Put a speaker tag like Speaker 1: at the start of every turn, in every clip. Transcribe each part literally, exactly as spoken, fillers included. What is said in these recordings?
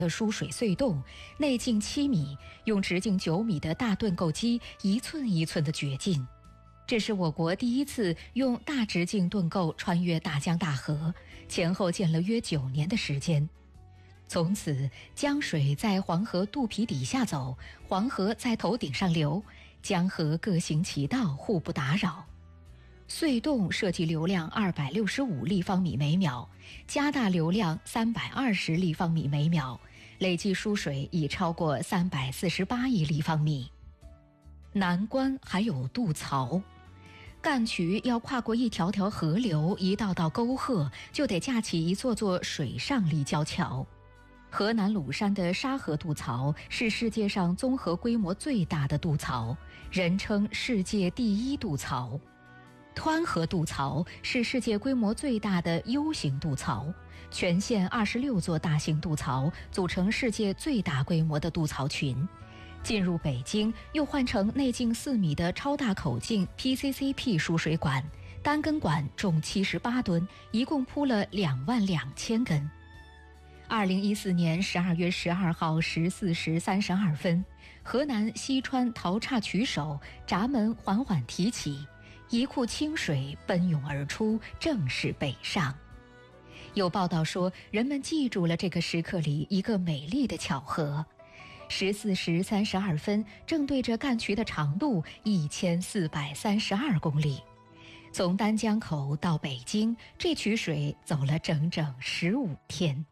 Speaker 1: 的输水隧洞，内径七米，用直径九米的大盾构机一寸一寸地掘进。这是我国第一次用大直径盾构穿越大江大河，前后建了约九年的时间。从此，江水在黄河肚皮底下走，黄河在头顶上流，江河各行其道，互不打扰。隧洞设计流量二百六十五立方米每秒，加大流量三百二十立方米每秒，累计输水已超过三百四十八亿立方米。难关还有渡槽。干渠要跨过一条条河流，一道道沟壑，就得架起一座座水上立交桥。河南鲁山的沙河渡槽是世界上综合规模最大的渡槽，人称世界第一渡槽。湍河渡槽是世界规模最大的 U 型渡槽，全线二十六座大型渡槽组成世界最大规模的渡槽群。进入北京，又换成内径四米的超大口径 P C C P 输水管，单根管重七十八吨，一共铺了两万两千根。二零一四年十二月十二号十四时三十二分，河南西川陶岔渠首闸门缓缓提起，一库清水奔涌而出，正式北上。有报道说，人们记住了这个时刻里一个美丽的巧合。十四时三十二分，正对着干渠的长度一千四百三十二公里。从丹江口到北京，这渠水走了整整十五天。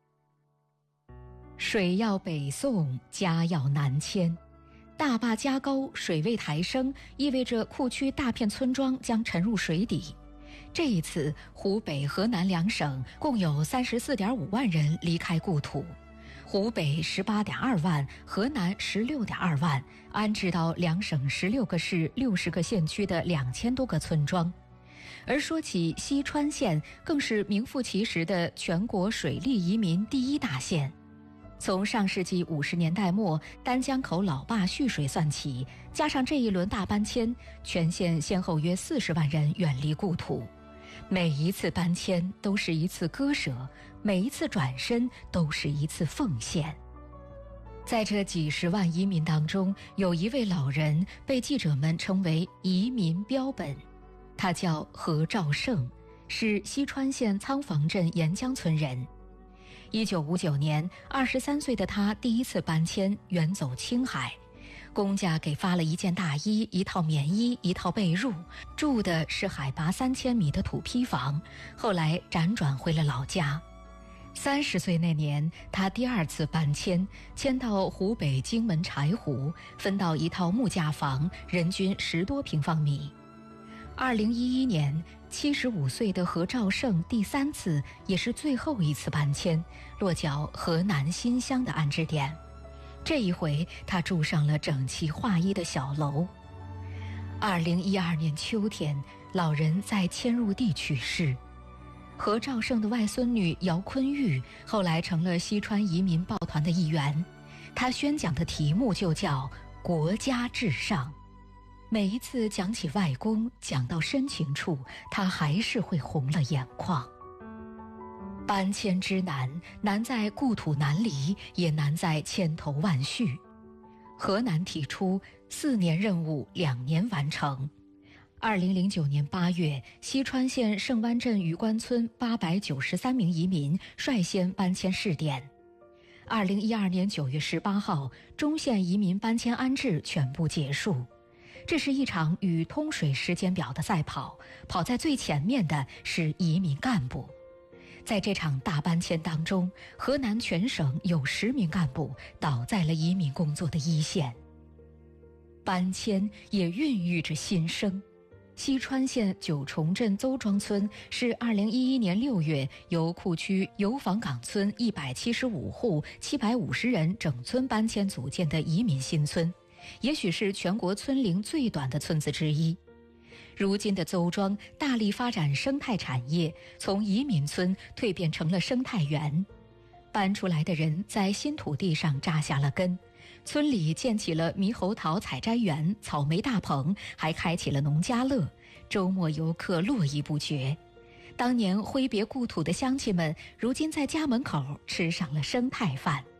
Speaker 1: 水要北送，家要南迁。大坝加高，水位抬升，意味着库区大片村庄将沉入水底。这一次，湖北、河南两省共有 三十四点五万人离开故土。湖北 十八点二万，河南 十六点二万，安置到两省十六个市、六十个县区的两千多个村庄。而说起西川县，更是名副其实的全国水利移民第一大县。从上世纪五十年代末丹江口老坝蓄水算起，加上这一轮大搬迁，全县先后约四十万人远离故土。每一次搬迁都是一次割舍，每一次转身都是一次奉献。在这几十万移民当中，有一位老人被记者们称为移民标本，他叫何兆胜，是西川县仓房镇沿江村人。一九五九年，二十三岁的他第一次搬迁，远走青海。公家给发了一件大衣、一套棉衣、一套被褥，住的是海拔三千米的土坯房，后来辗转回了老家。三十岁那年，他第二次搬迁，迁到湖北荆门柴湖，分到一套木架房，人均十多平方米。二零一一年，七十五岁的何兆胜第三次，也是最后一次搬迁，落脚河南新乡的安置点。这一回，他住上了整齐划一的小楼。二零一二年秋天，老人在迁入地去世。何兆胜的外孙女姚坤玉后来成了西川移民抱团的一员，他宣讲的题目就叫“国家至上”。每一次讲起外公，讲到深情处，他还是会红了眼眶。搬迁之难，难在故土难离，也难在千头万绪。河南提出四年任务，两年完成。二零零九年八月，西川县盛湾镇渔官村八百九十三名移民率先搬迁试点。二零一二年九月十八号，中县移民搬迁安置全部结束。这是一场与通水时间表的赛跑，跑在最前面的是移民干部。在这场大搬迁当中，河南全省有十名干部倒在了移民工作的一线。搬迁也孕育着新生。西川县九重镇邹庄村是二零一一年六月由库区油坊岗村一百七十五户七百五十人整村搬迁组建的移民新村，也许是全国村龄最短的村子之一。如今的邹庄大力发展生态产业，从移民村蜕变成了生态园。搬出来的人在新土地上扎下了根，村里建起了猕猴桃采摘园、草莓大棚，还开启了农家乐，周末游客络绎不绝。当年挥别故土的乡亲们，如今在家门口吃上了生态饭。